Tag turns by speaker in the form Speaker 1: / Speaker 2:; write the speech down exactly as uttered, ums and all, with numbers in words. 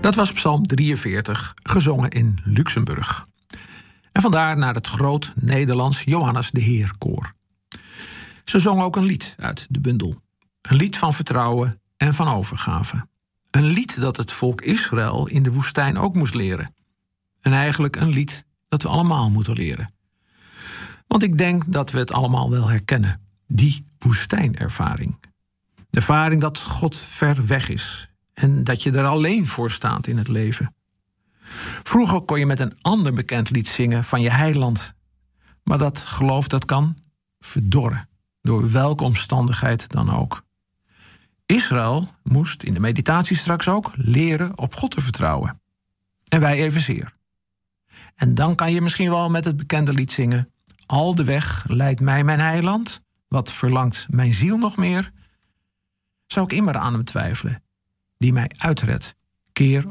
Speaker 1: Dat was Psalm drieënveertig, gezongen in Luxemburg. En vandaar naar het groot Nederlands Johannes de Heer koor. Ze zongen ook een lied uit de bundel. Een lied van vertrouwen en van overgave. Een lied dat het volk Israël in de woestijn ook moest leren. En eigenlijk een lied dat we allemaal moeten leren. Want ik denk dat we het allemaal wel herkennen. Die woestijnervaring. De ervaring dat God ver weg is. En dat je er alleen voor staat in het leven. Vroeger kon je met een ander bekend lied zingen van je heiland. Maar dat geloof dat kan verdorren. Door welke omstandigheid dan ook. Israël moest in de meditatie straks ook leren op God te vertrouwen. En wij evenzeer. En dan kan je misschien wel met het bekende lied zingen. Al de weg leidt mij mijn heiland. Wat verlangt mijn ziel nog meer? Zou ik immer aan hem twijfelen. Die mij uitredt, keer